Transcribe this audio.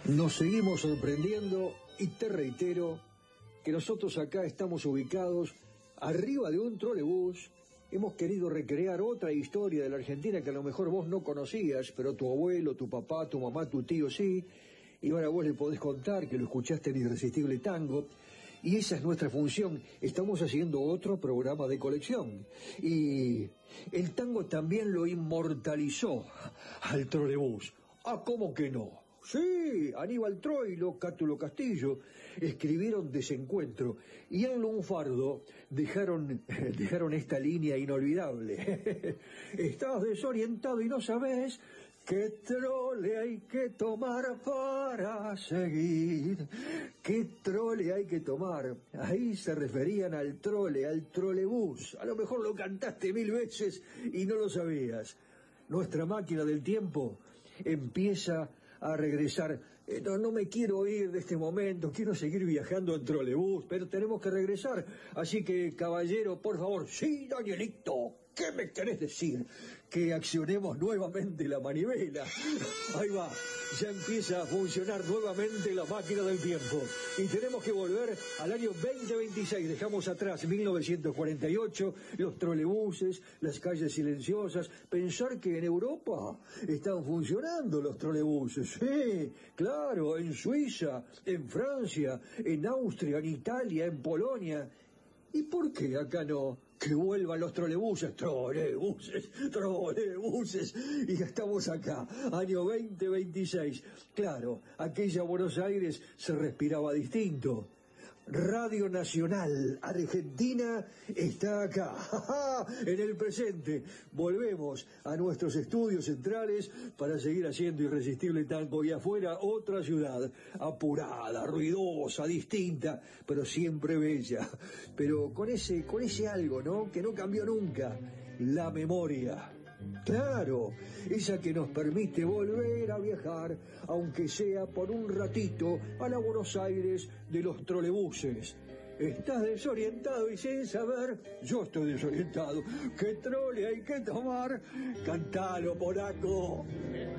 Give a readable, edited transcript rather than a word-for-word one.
Nos seguimos sorprendiendo y te reitero que nosotros acá estamos ubicados arriba de un trolebús. Hemos querido recrear otra historia de la Argentina que a lo mejor vos no conocías, pero tu abuelo, tu papá, tu mamá, tu tío sí. Y ahora vos le podés contar que lo escuchaste en Irresistible Tango. Y esa es nuestra función. Estamos haciendo otro programa de colección. Y el tango también lo inmortalizó al trolebús. Ah, ¿cómo que no? Sí, Aníbal Troilo, Cátulo Castillo escribieron Desencuentro y en Lunfardo dejaron esta línea inolvidable. Estás desorientado y no sabes qué trole hay que tomar para seguir. ¿Qué trole hay que tomar? Ahí se referían al trole, al trolebús. A lo mejor lo cantaste 1000 veces y no lo sabías. Nuestra máquina del tiempo empieza a regresar. No me quiero ir de este momento, quiero seguir viajando en trolebús, pero tenemos que regresar. Así que, caballero, por favor, sí, Danielito, ¿qué me querés decir? Que accionemos nuevamente la manivela. Ahí va, ya empieza a funcionar nuevamente la máquina del tiempo. Y tenemos que volver al año 2026. Dejamos atrás 1948, los trolebuses, las calles silenciosas. Pensar que en Europa están funcionando los trolebuses. Sí, claro, en Suiza, en Francia, en Austria, en Italia, en Polonia. ¿Y por qué acá no? Que vuelvan los trolebuses, trolebuses, y ya estamos acá, año 2026. Claro, aquella Buenos Aires se respiraba distinto. Radio Nacional Argentina está acá, en el presente. Volvemos a nuestros estudios centrales para seguir haciendo Irresistible Tango, y afuera otra ciudad, apurada, ruidosa, distinta, pero siempre bella. Pero con ese algo, ¿no? Que no cambió nunca, la memoria. Claro, esa que nos permite volver a viajar, aunque sea por un ratito, a la Buenos Aires de los trolebuses. ¿Estás desorientado y sin saber? Yo estoy desorientado. ¿Qué trole hay que tomar? Cantalo, polaco.